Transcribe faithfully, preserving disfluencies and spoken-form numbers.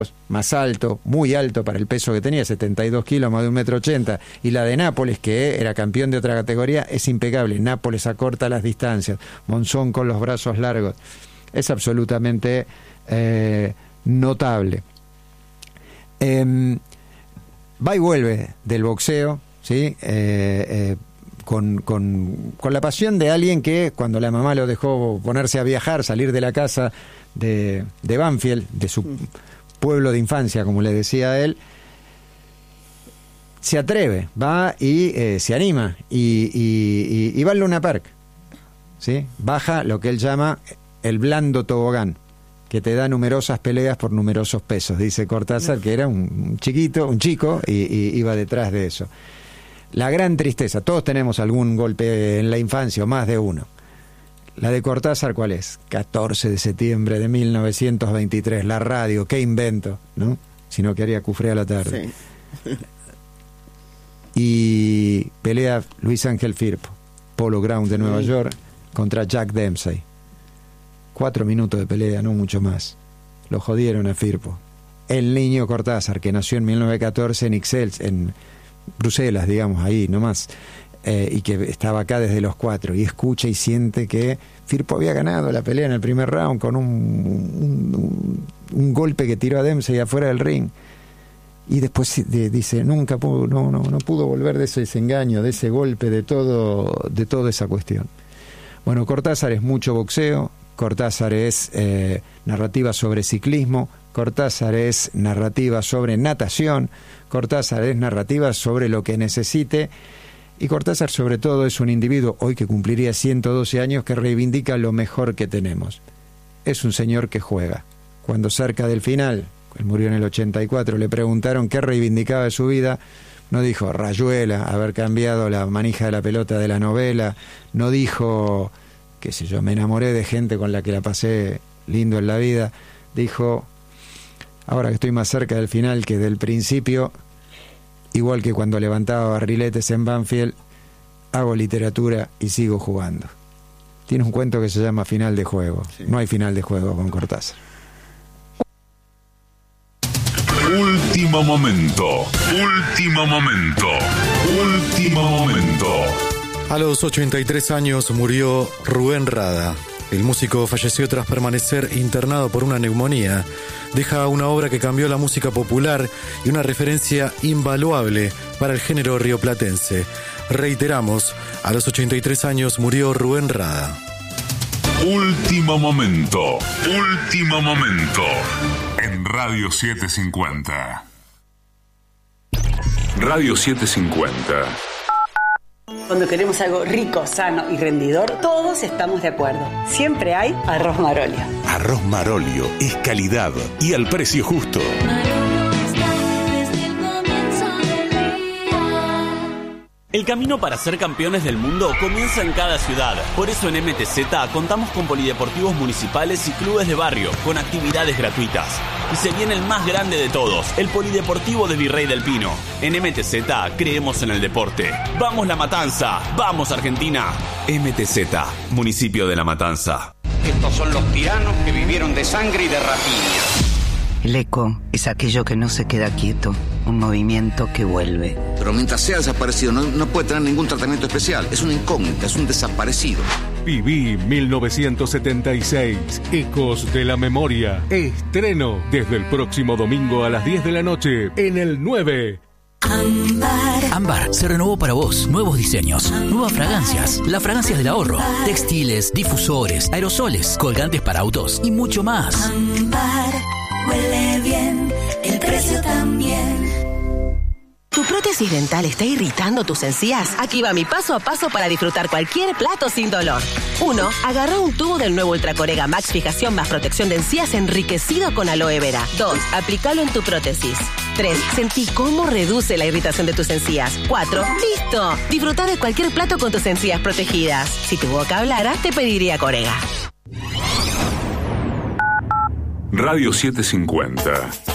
más alto, muy alto para el peso que tenía, setenta y dos kilos, más de un metro ochenta, y la de Nápoles, que era campeón de otra categoría, es impecable. Nápoles acorta las distancias, Monzón con los brazos largos, es absolutamente eh, notable. Eh, va y vuelve del boxeo, ¿sí? Eh, eh, con, con, con la pasión de alguien que cuando la mamá lo dejó ponerse a viajar, salir de la casa de, de Banfield, de su pueblo de infancia, como le decía a él, se atreve, va y eh, se anima y, y, y, y va al Luna Park, ¿sí? Baja lo que él llama el blando tobogán, que te da numerosas peleas por numerosos pesos, dice Cortázar, que era un chiquito, un chico, y, y iba detrás de eso. La gran tristeza, todos tenemos algún golpe en la infancia, o más de uno. La de Cortázar, ¿cuál es? catorce de septiembre de mil novecientos veintitrés, la radio, qué invento, ¿no? Si no, que haría Cufré a la tarde. Sí. Y pelea Luis Ángel Firpo, Polo Ground de Nueva sí. York, contra Jack Dempsey. Cuatro minutos de pelea, no mucho más. Lo jodieron a Firpo. El niño Cortázar, que nació en mil novecientos catorce en Ixelles, en Bruselas, digamos, ahí nomás, eh, y que estaba acá desde los cuatro, y escucha y siente que Firpo había ganado la pelea en el primer round con un, un, un, un golpe que tiró a Dempsey afuera del ring. Y después de, dice, nunca pudo, no, no, no pudo volver de ese desengaño, de ese golpe, de todo, de toda esa cuestión. Bueno, Cortázar es mucho boxeo, Cortázar es eh, narrativa sobre ciclismo, Cortázar es narrativa sobre natación, Cortázar es narrativa sobre lo que necesite, y Cortázar sobre todo es un individuo, hoy que cumpliría ciento doce años, que reivindica lo mejor que tenemos. Es un señor que juega. Cuando cerca del final, él murió en el ochenta y cuatro, le preguntaron qué reivindicaba de su vida, no dijo Rayuela, haber cambiado la manija de la pelota de la novela, no dijo, qué sé yo, me enamoré de gente con la que la pasé lindo en la vida, dijo, ahora que estoy más cerca del final que del principio, igual que cuando levantaba barriletes en Banfield, hago literatura y sigo jugando. Tiene un cuento que se llama Final de Juego. Sí. No hay final de juego con Cortázar. Último momento, último momento, último momento. A los ochenta y tres años murió Rubén Rada. El músico falleció tras permanecer internado por una neumonía. Deja una obra que cambió la música popular y una referencia invaluable para el género rioplatense. Reiteramos, a los ochenta y tres años murió Rubén Rada. Último momento, último momento. En Radio setecientos cincuenta. Radio setecientos cincuenta. Cuando queremos algo rico, sano y rendidor, todos estamos de acuerdo. Siempre hay arroz Marolio. Arroz Marolio es calidad y al precio justo. El camino para ser campeones del mundo comienza en cada ciudad. Por eso en M T Z contamos con polideportivos municipales y clubes de barrio, con actividades gratuitas. Y se viene el más grande de todos, el Polideportivo de Virrey del Pino. En M T Z creemos en el deporte. ¡Vamos La Matanza! ¡Vamos Argentina! M T Z, municipio de La Matanza. Estos son los tiranos que vivieron de sangre y de rapiña. El eco es aquello que no se queda quieto, un movimiento que vuelve. Pero mientras sea desaparecido no, no puede tener ningún tratamiento especial, es una incógnita, es un desaparecido. Viví mil novecientos setenta y seis, Ecos de la Memoria, estreno desde el próximo domingo a las diez de la noche en el nueve. Ámbar. Ámbar se renovó para vos. Nuevos diseños, Ámbar. Nuevas fragancias, las fragancias del ahorro, Ámbar. Textiles, difusores, aerosoles, colgantes para autos y mucho más. Ámbar, huele bien, el precio también. ¿Tu prótesis dental está irritando tus encías? Aquí va mi paso a paso para disfrutar cualquier plato sin dolor. uno. Agarra un tubo del nuevo Ultracorega Max Fijación más protección de encías enriquecido con aloe vera. dos. Aplícalo en tu prótesis. tres. Sentí cómo reduce la irritación de tus encías. cuatro. ¡Listo! Disfruta de cualquier plato con tus encías protegidas. Si tu boca hablara, te pediría Corega. Radio setecientos cincuenta.